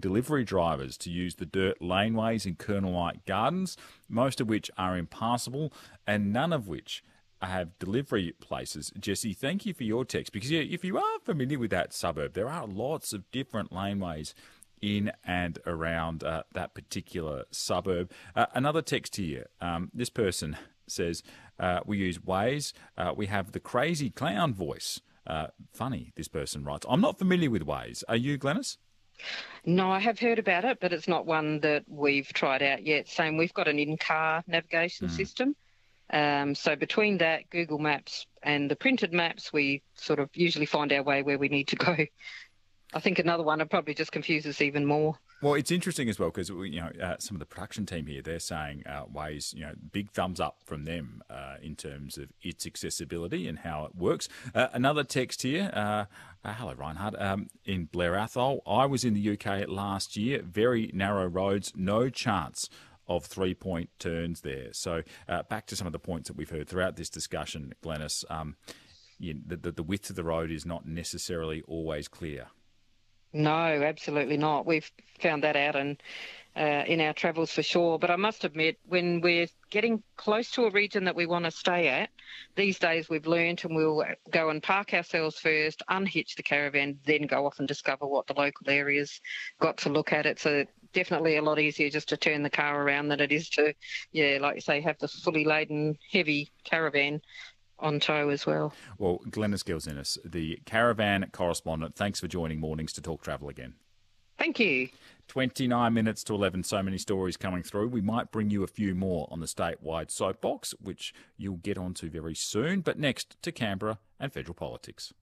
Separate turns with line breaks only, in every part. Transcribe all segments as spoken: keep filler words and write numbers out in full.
delivery drivers to use the dirt laneways in Colonel Light Gardens, most of which are impassable and none of which have delivery places. Jesse, thank you for your text, because yeah, if you are familiar with that suburb, there are lots of different laneways in and around uh, that particular suburb. Uh, another text here. Um, this person says, uh, we use Waze. Uh, we have the crazy clown voice. Uh, funny, this person writes. I'm not familiar with Waze. Are you, Glenys?
No, I have heard about it, but it's not one that we've tried out yet. Same, we've got an in-car navigation mm. system. Um, so between that, Google Maps and the printed maps, we sort of usually find our way where we need to go. I think another one would probably just confuse us even more. Well,
it's interesting as well because, you know, uh, some of the production team here, they're saying uh, Waze, you know, big thumbs up from them uh, in terms of its accessibility and how it works. Uh, another text here. Uh, uh, hello, Reinhard. Um, in Blair Athol, I was in the U K last year. Very narrow roads, no chance of three-point turns there. So uh, back to some of the points that we've heard throughout this discussion, Glenys, um, you know, the, the, the width of the road is not necessarily always clear.
No, absolutely not. We've found that out in, uh, in our travels for sure. But I must admit, when we're getting close to a region that we want to stay at, these days we've learnt and we'll go and park ourselves first, unhitch the caravan, then go off and discover what the local area's got to look at. It's a, definitely a lot easier just to turn the car around than it is to, yeah, like you say, have the fully laden, heavy caravan on tow as well.
Well, Glenys Gelzinis, the caravan correspondent, thanks for joining Mornings to Talk Travel again.
Thank you.
twenty-nine minutes to eleven, so many stories coming through. We might bring you a few more on the statewide soapbox, which you'll get onto very soon. But next, to Canberra and federal politics.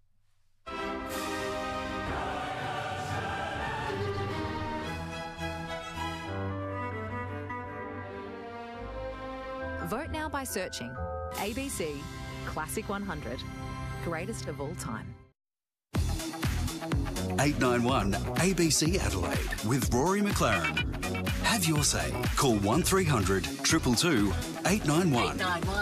Vote now by searching A B C Classic one hundred, greatest of all time.
eight nine one A B C Adelaide with Rory McLaren. Have your say. Call one three hundred two two two eight nine one.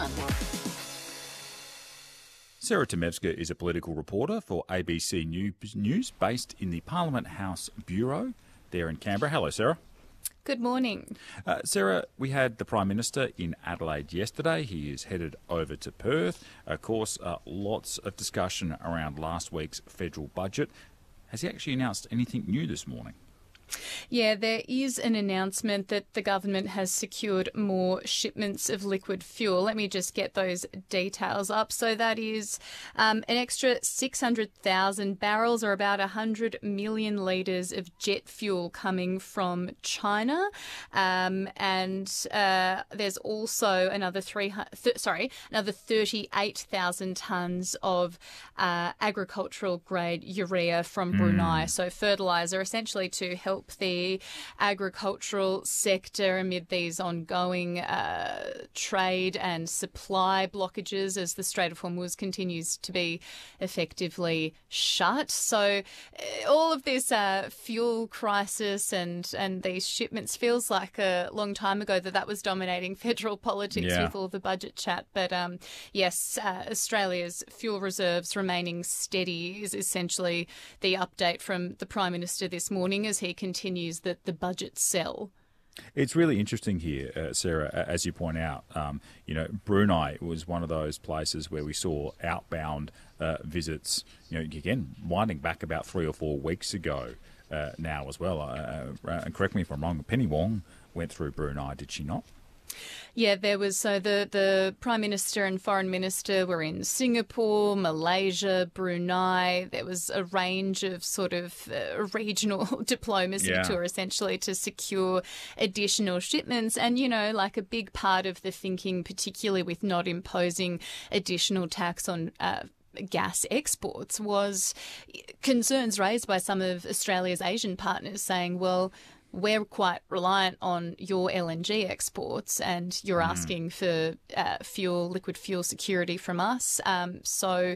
Sarah Temevska is a political reporter for A B C News based in the Parliament House Bureau there in Canberra. Hello, Sarah.
Good morning.
Uh, Sarah, we had the Prime Minister in Adelaide yesterday. He is headed over to Perth. Of course, uh, lots of discussion around last week's federal budget. Has he actually announced anything new this morning?
Yeah, there is an announcement that the government has secured more shipments of liquid fuel. Let me just get those details up. So that is um, an extra six hundred thousand barrels, or about one hundred million litres of jet fuel coming from China. Um, and uh, there's also another three th- sorry, another thirty-eight thousand tonnes of uh, agricultural grade urea from mm. Brunei. So fertiliser, essentially to help the agricultural sector amid these ongoing uh, trade and supply blockages as the Strait of Hormuz continues to be effectively shut. So uh, all of this uh, fuel crisis and, and these shipments feels like a long time ago that that was dominating federal politics yeah. with all the budget chat. But um, yes, uh, Australia's fuel reserves remaining steady is essentially the update from the Prime Minister this morning as he continues that the budget sell.
It's really interesting here, uh, Sarah, as you point out. Um, you know, Brunei was one of those places where we saw outbound uh, visits, you know, again, winding back about three or four weeks ago uh, now as well. Uh, uh, and correct me if I'm wrong, Penny Wong went through Brunei, did she not?
Yeah, there was, so the, the Prime Minister and Foreign Minister were in Singapore, Malaysia, Brunei. There was a range of sort of uh, regional diplomacy yeah. tour essentially to secure additional shipments. And, you know, like a big part of the thinking, particularly with not imposing additional tax on uh, gas exports, was concerns raised by some of Australia's Asian partners saying, well, we're quite reliant on your L N G exports and you're mm. asking for uh, fuel, liquid fuel security from us. Um, so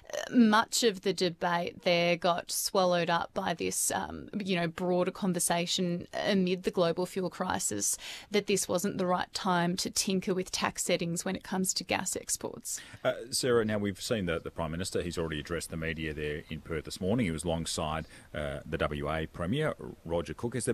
much of the debate there got swallowed up by this, um, you know, broader conversation amid the global fuel crisis that this wasn't the right time to tinker with tax settings when it comes to gas exports.
Uh, Sarah, now we've seen the, the Prime Minister. He's already addressed the media there in Perth this morning. He was alongside uh, the W A Premier, Roger Cook. Has there